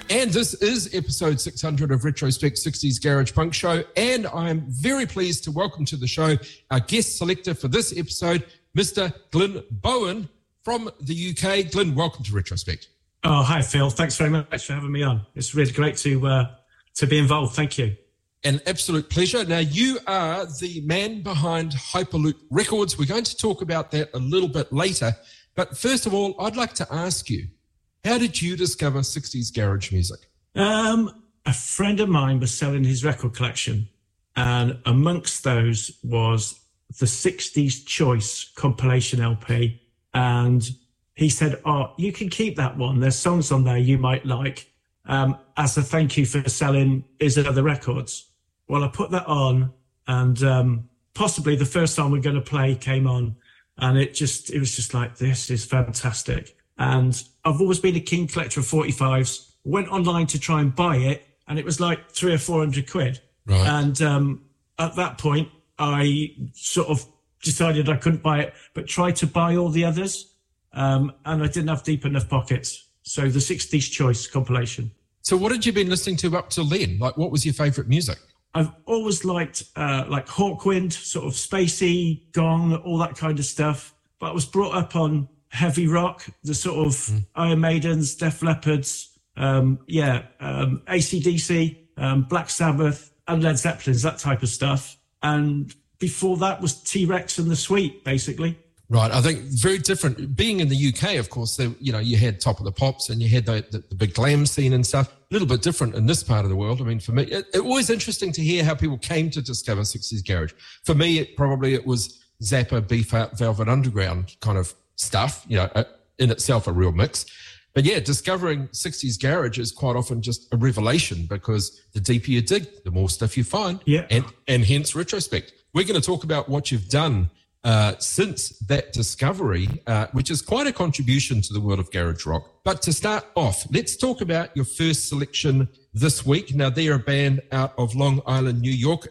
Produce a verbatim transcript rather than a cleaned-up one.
And this is episode six hundred of Retrospect sixties Garage Punk Show. And I'm very pleased to welcome to the show our guest selector for this episode, Mister Glyn Bowen from the U K. Glyn, welcome to Retrospect. Oh, hi, Phil. Thanks very much for having me on. It's really great to uh, to be involved. Thank you. An absolute pleasure. Now, you are the man behind Hyperloop Records. We're going to talk about that a little bit later. But first of all, I'd like to ask you, how did you discover sixties garage music? Um, a friend of mine was selling his record collection, and amongst those was the sixties Choice compilation L P. And he said, oh, you can keep that one. There's songs on there you might like um, as a thank you for selling his other records. Well, I put that on, and um, possibly the first song we're going to play came on, and it just, it was just like, this is fantastic. And I've always been a keen collector of forty-fives, went online to try and buy it, and it was like three or four hundred quid. Right. And um, at that point, I sort of decided I couldn't buy it, but tried to buy all the others. Um, and I didn't have deep enough pockets. So the sixties Choice compilation. So what had you been listening to up till then? Like, what was your favourite music? I've always liked uh, like Hawkwind, sort of spacey, Gong, all that kind of stuff. But I was brought up on heavy rock, the sort of mm. Iron Maidens, Def Leppards, um, yeah, um, A C D C, um, Black Sabbath, and Led Zeppelins, that type of stuff. And before that was T-Rex and The Sweet, basically. Right, I think very different. Being in the U K, of course, they, you know, you had Top of the Pops and you had the, the, the big glam scene and stuff. A little bit different in this part of the world. I mean, for me, it, it was interesting to hear how people came to discover sixties garage. For me, it probably it was Zappa, Beefheart, Velvet Underground kind of stuff, you know, in itself a real mix. But yeah, discovering sixties garage is quite often just a revelation, because the deeper you dig, the more stuff you find. Yeah. And, and hence Retrospect. We're going to talk about what you've done Uh, since that discovery, uh, which is quite a contribution to the world of garage rock. But to start off, let's talk about your first selection this week. Now, they're a band out of Long Island, New York.